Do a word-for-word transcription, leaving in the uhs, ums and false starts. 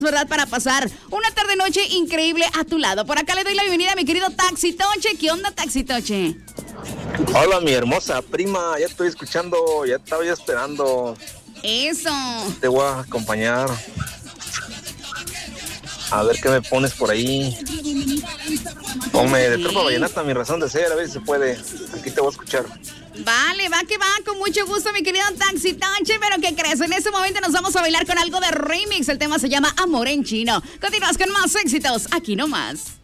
¿verdad? Para pasar una tarde noche increíble a tu lado. Por acá le doy la bienvenida a mi querido Taxi Toche. ¿Qué onda, Taxi Toche? Hola, mi hermosa prima, ya estoy escuchando, ya estaba ya esperando. Eso. Te voy a acompañar. A ver qué me pones por ahí. Ponme de Tropa Vallenata, mi razón de ser, a ver si se puede. Aquí te voy a escuchar. Vale, va que va, con mucho gusto, mi querido Taxi Toche. Pero ¿qué crees? En este momento nos vamos a bailar con algo de remix. El tema se llama Amor en Chino. Continúas con más éxitos, aquí nomás.